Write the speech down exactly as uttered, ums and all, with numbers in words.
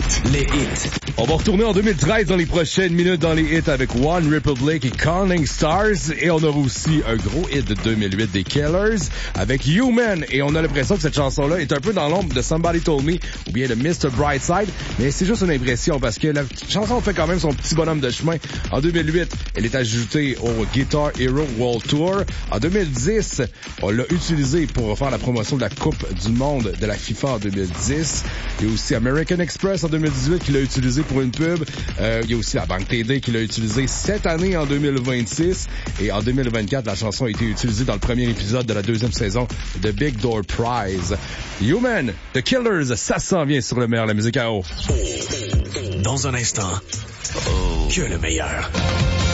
Les hits. On va retourner en deux mille treize dans les prochaines minutes dans les hits avec One Republic et Calling Stars. Et on aura aussi un gros hit de deux mille huit des Killers avec Human. Et on a l'impression que cette chanson-là est un peu dans l'ombre de Somebody Told Me ou bien de mister Brightside. Mais c'est juste une impression parce que la chanson fait quand même son petit bonhomme de chemin. En deux mille huit, elle est ajoutée au Guitar Hero World Tour. En deux mille dix, on l'a utilisée pour faire la promotion de la Coupe du Monde de la FIFA en deux mille dix. Il y a aussi American Express en deux mille dix-huit qui l'a utilisé pour une pub. Euh, il y a aussi la Banque T D qui l'a utilisé cette année en deux mille vingt-six. Et en deux mille vingt-quatre, la chanson a été utilisée dans le premier épisode de la deuxième saison de Big Door Prize. Human, The Killers, ça s'en vient sur le meilleur, la musique à eau. Dans un instant, que le meilleur.